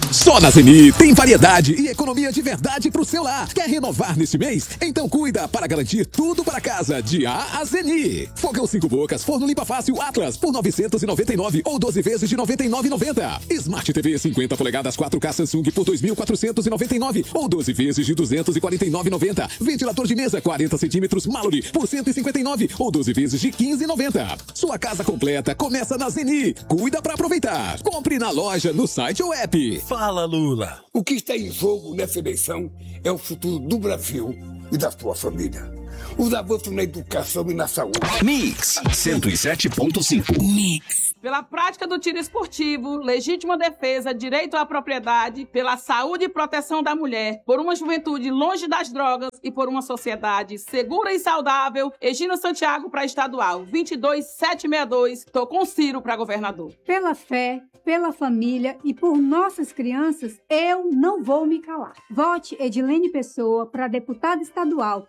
Só na Zeni tem variedade e economia de verdade pro seu lar. Quer renovar neste mês? Então cuida para garantir tudo para casa de A a Zeni. Fogão 5 bocas, forno limpa fácil Atlas por 999 ou 12 vezes de 99,90. Smart TV 50 polegadas 4K Samsung por 2.499 ou 12 vezes de 249,90. Ventilador de mesa 40 centímetros Mallory por 159 ou 12 vezes de 15,90. Sua casa completa começa na Zeni. Cuida para aproveitar. Compre na loja, no site ou app. Fala, Lula. O que está em jogo nessa eleição é o futuro do Brasil e da sua família. Os avanços na educação e na saúde. Mix 107.5. Mix. Pela prática do tiro esportivo, legítima defesa, direito à propriedade, pela saúde e proteção da mulher, por uma juventude longe das drogas e por uma sociedade segura e saudável, Egina Santiago para estadual, 22762, tô com Ciro para governador. Pela fé, pela família e por nossas crianças, eu não vou me calar. Vote Edilene Pessoa para deputada estadual,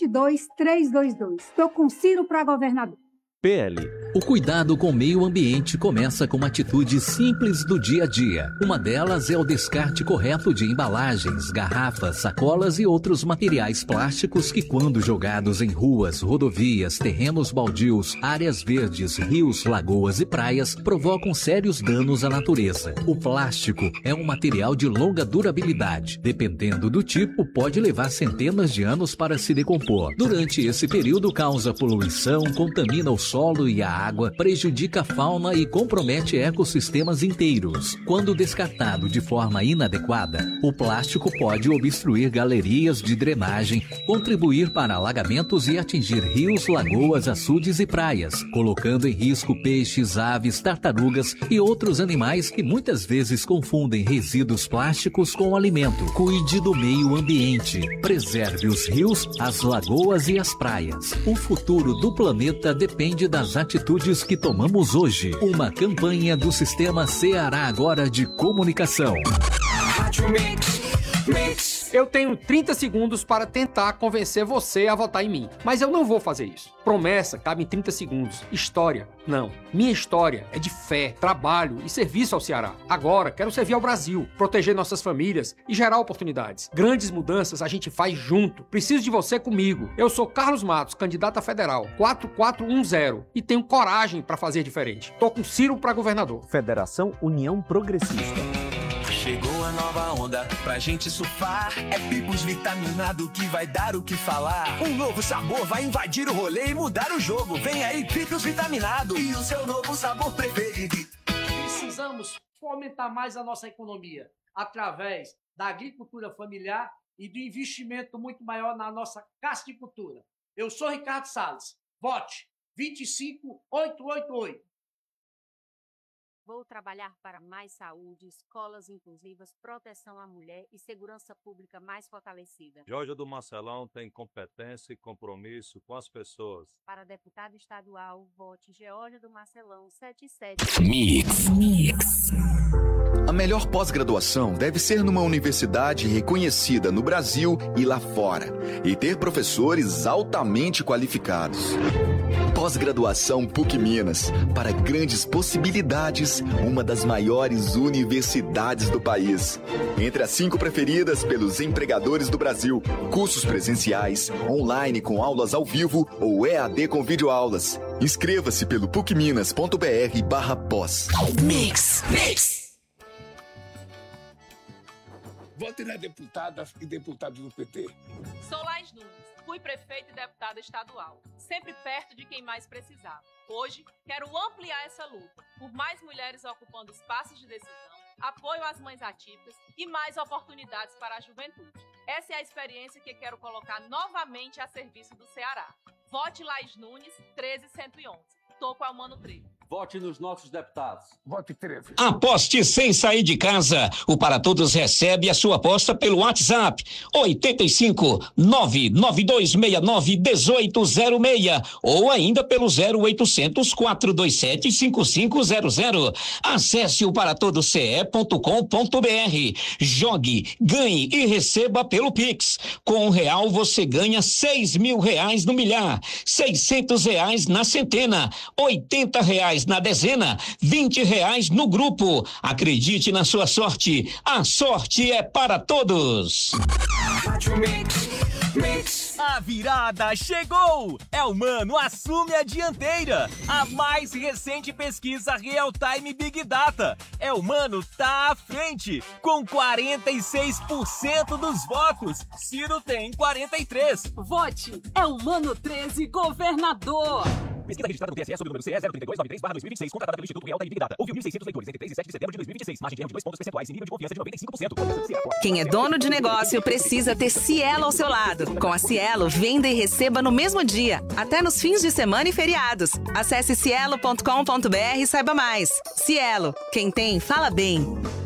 22322. Tô com Ciro para governador. PL. O cuidado com o meio ambiente começa com atitudes simples do dia a dia. Uma delas é o descarte correto de embalagens, garrafas, sacolas e outros materiais plásticos que, quando jogados em ruas, rodovias, terrenos baldios, áreas verdes, rios, lagoas e praias, provocam sérios danos à natureza. O plástico é um material de longa durabilidade. Dependendo do tipo, pode levar centenas de anos para se decompor. Durante esse período, causa poluição, contamina o solo e a água, prejudica a fauna e compromete ecossistemas inteiros. Quando descartado de forma inadequada, o plástico pode obstruir galerias de drenagem, contribuir para alagamentos e atingir rios, lagoas, açudes e praias, colocando em risco peixes, aves, tartarugas e outros animais que muitas vezes confundem resíduos plásticos com alimento. Cuide do meio ambiente. Preserve os rios, as lagoas e as praias. O futuro do planeta depende das atitudes que tomamos hoje. Uma campanha do Sistema Ceará Agora de Comunicação. Eu tenho 30 segundos para tentar convencer você a votar em mim, mas eu não vou fazer isso. Promessa cabe em 30 segundos. História, não. Minha história é de fé, trabalho e serviço ao Ceará. Agora, quero servir ao Brasil, proteger nossas famílias e gerar oportunidades. Grandes mudanças a gente faz junto. Preciso de você comigo. Eu sou Carlos Matos, candidato a federal, 4410, e tenho coragem para fazer diferente. Tô com Ciro para governador. Federação União Progressista. Chegou a nova onda pra gente surfar. É Picos vitaminado que vai dar o que falar. Um novo sabor vai invadir o rolê e mudar o jogo. Vem aí, Picos vitaminado e o seu novo sabor preferido. Precisamos fomentar mais a nossa economia através da agricultura familiar e do investimento muito maior na nossa casticultura. Eu sou Ricardo Salles. Vote 25888. Vou trabalhar para mais saúde, escolas inclusivas, proteção à mulher e segurança pública mais fortalecida. Georgia do Marcelão tem competência e compromisso com as pessoas. Para deputado estadual, vote Georgia do Marcelão 77. Mix. A melhor pós-graduação deve ser numa universidade reconhecida no Brasil e lá fora, e ter professores altamente qualificados. Pós-graduação PUC Minas, para grandes possibilidades, uma das maiores universidades do país. Entre as 5 preferidas pelos empregadores do Brasil, cursos presenciais, online com aulas ao vivo ou EAD com videoaulas. Inscreva-se pelo pucminas.br/pós. Mix. Vote nas deputadas e deputados do PT. Sou Laís Nunes, fui prefeita e deputada estadual, sempre perto de quem mais precisava. Hoje, quero ampliar essa luta, por mais mulheres ocupando espaços de decisão, apoio às mães atípicas e mais oportunidades para a juventude. Essa é a experiência que quero colocar novamente a serviço do Ceará. Vote Laís Nunes, 13111. Tô com a Almano 13. Vote nos nossos deputados. Vote 13. Aposte sem sair de casa. O Para Todos recebe a sua aposta pelo WhatsApp 85-99269-1806 ou ainda pelo 0800 427 5500. Acesse o paratodoce.com.br. Jogue, ganhe e receba pelo Pix. Com R$1 você ganha R$6.000 no milhar, R$600 na centena, R$80 R$10 na dezena, R$20 no grupo. Acredite na sua sorte. A sorte é para todos. A virada chegou! Elmano assume a dianteira. A mais recente pesquisa Real Time Big Data. Elmano tá à frente, com 46% dos votos. Ciro tem 43%. Vote Elmano 13, governador. Pesquisa registrada no TSE sob o número CE 03293/2026, contratada pelo Instituto Real Time Big Data. Ouviu 1.600 leitores entre 3 e 7 de setembro de 2026. Margem de erro de 2 pontos percentuais e nível de confiança de 95%. Quem é dono de negócio precisa ter Cielo ao seu lado. Com a Cielo, venda e receba no mesmo dia, até nos fins de semana e feriados. Acesse cielo.com.br e saiba mais. Cielo, quem tem, fala bem.